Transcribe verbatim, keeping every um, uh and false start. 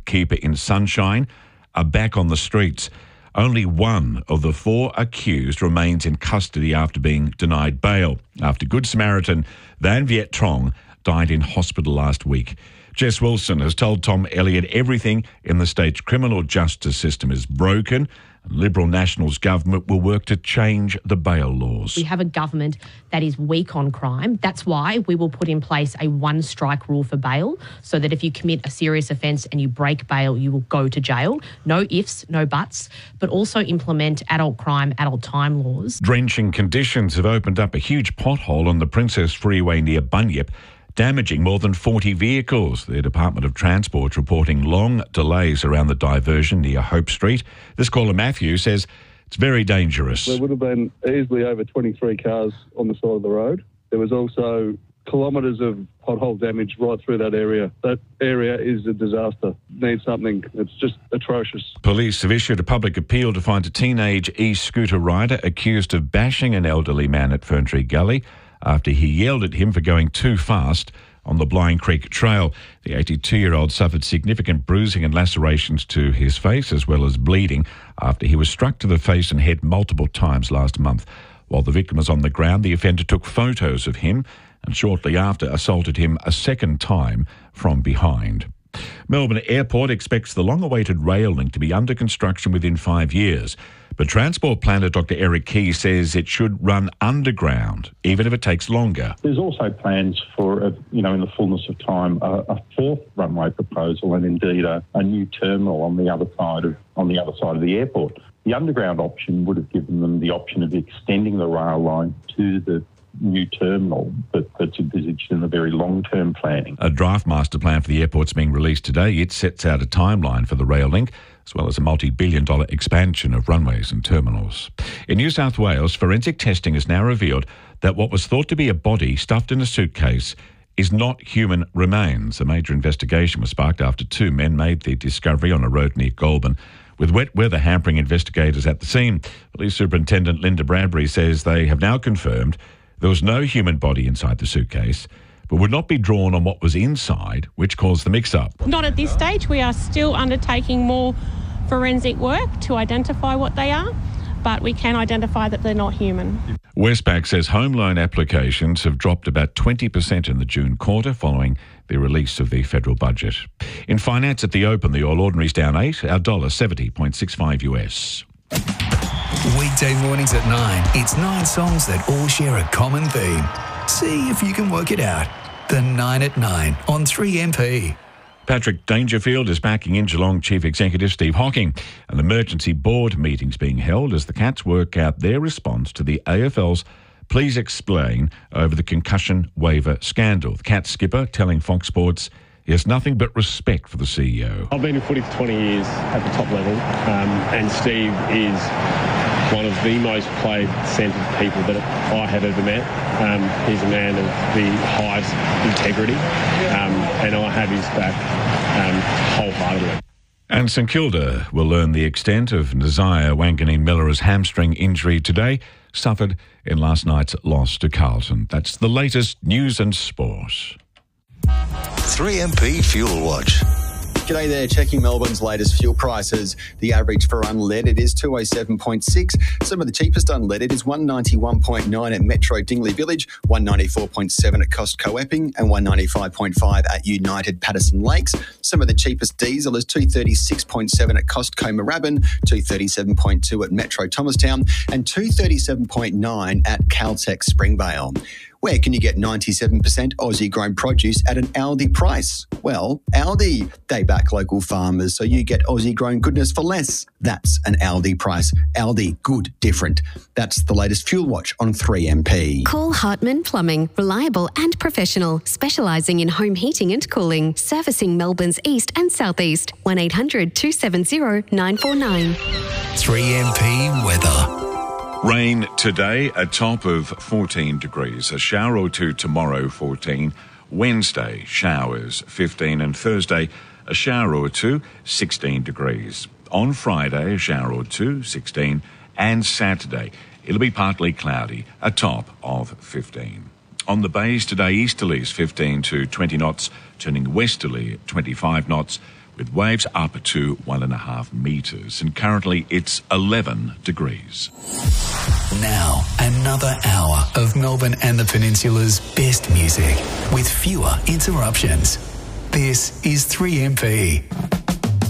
bookkeeper in Sunshine are back on the streets. Only one of the four accused remains in custody after being denied bail, after Good Samaritan Van Viet Trong died in hospital last week. Jess Wilson has told Tom Elliott everything in the state's criminal justice system is broken. Liberal Nationals government will work to change the bail laws. We have a government that is weak on crime. That's why we will put in place a one-strike rule for bail, so that if you commit a serious offence and you break bail, you will go to jail. No ifs, no buts, but also implement adult crime, adult time laws. Drenching conditions have opened up a huge pothole on the Princess Freeway near Bunyip, damaging more than forty vehicles. The Department of Transport reporting long delays around the diversion near Hope Street. This caller, Matthew, says it's very dangerous. There would have been easily over twenty-three cars on the side of the road. There was also kilometres of pothole damage right through that area. That area is a disaster. Needs something. It's just atrocious. Police have issued a public appeal to find a teenage e-scooter rider accused of bashing an elderly man at Ferntree Gully after he yelled at him for going too fast on the Blind Creek Trail. The eighty-two-year-old suffered significant bruising and lacerations to his face, as well as bleeding, after he was struck to the face and head multiple times last month. While the victim was on the ground, the offender took photos of him and shortly after assaulted him a second time from behind. Melbourne Airport expects the long-awaited rail link to be under construction within five years. But Transport Planner Doctor Eric Key says it should run underground, even if it takes longer. There's also plans for, a, you know, in the fullness of time, a, a fourth runway proposal and indeed a, a new terminal on the other side of on the other side of the airport. The underground option would have given them the option of extending the rail line to the new terminal that, that's envisaged in the very long-term planning. A draft master plan for the airport's being released today. It sets out a timeline for the rail link, as well as a multi-billion dollar expansion of runways and terminals. In New South Wales, forensic testing has now revealed that what was thought to be a body stuffed in a suitcase is not human remains. A major investigation was sparked after two men made the discovery on a road near Goulburn, with wet weather hampering investigators at the scene. Police Superintendent Linda Bradbury says they have now confirmed there was no human body inside the suitcase, but would not be drawn on what was inside, which caused the mix-up. Not at this stage. We are still undertaking more forensic work to identify what they are, but we can identify that they're not human. Westpac says home loan applications have dropped about twenty percent in the June quarter following the release of the federal budget. In finance at the open, the All Ordinary's down eight, our dollar seventy point six five U S. Weekday mornings at nine, it's nine songs that all share a common theme. See if you can work it out. The nine at nine on three M P. Patrick Dangerfield is backing in Geelong Chief Executive Steve Hocking. An emergency board meeting's being held as the Cats work out their response to the A F L's Please Explain over the concussion waiver scandal. The Cats skipper telling Fox Sports he has nothing but respect for the C E O. I've been in footy for twenty years at the top level, um, and Steve is one of the most played centred people that I have ever met. Um, he's a man of the highest integrity, um, and I have his back um, wholeheartedly. And St Kilda will learn the extent of Nasiah Wanganeen-Miller's hamstring injury today, suffered in last night's loss to Carlton. That's the latest news and sport. three M P Fuel Watch. G'day there, checking Melbourne's latest fuel prices. The average for unleaded is two oh seven point six. Some of the cheapest unleaded is one ninety-one point nine at Metro Dingley Village, one ninety-four point seven at Costco Epping, and one ninety-five point five at United Patterson Lakes. Some of the cheapest diesel is two thirty-six point seven at Costco Moorabbin, two thirty-seven point two at Metro Thomastown, and two thirty-seven point nine at Caltex Springvale. Where can you get ninety-seven percent Aussie-grown produce at an Aldi price? Well, Aldi. They back local farmers, so you get Aussie-grown goodness for less. That's an Aldi price. Aldi, good, different. That's the latest Fuel Watch on three M P. Call Hartman Plumbing, reliable and professional, specialising in home heating and cooling, servicing Melbourne's east and southeast. one eight hundred two seven zero nine four nine. three M P weather. Rain today, a top of fourteen degrees. A shower or two tomorrow, fourteen. Wednesday, showers, fifteen. And Thursday, a shower or two, sixteen degrees. On Friday, a shower or two, sixteen. And Saturday, it'll be partly cloudy, a top of fifteen. On the bays today, easterlies fifteen to twenty knots, turning westerly at twenty-five knots. with waves up to one and a half metres. And currently it's eleven degrees. Now, another hour of Melbourne and the Peninsula's best music with fewer interruptions. This is three M P.